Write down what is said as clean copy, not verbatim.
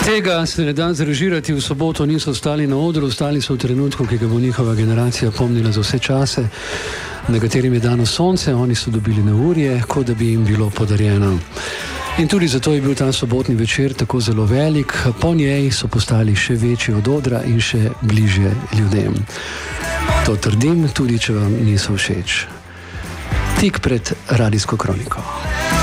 Tega se ne da zrežirati. V soboto niso ostali na odru, ostali so v trenutku, ki ga bo njihova generacija pomnila za vse čase, na katerim je dano sonce, oni so dobili neurje, kot da bi jim bilo podarjeno. In tudi zato je bil ta sobotni večer tako zelo velik, po njej so postali še večji od odra in še bližje ljudem. To trdim, tudi če vam niso všeč. Tik pred radijsko kroniko.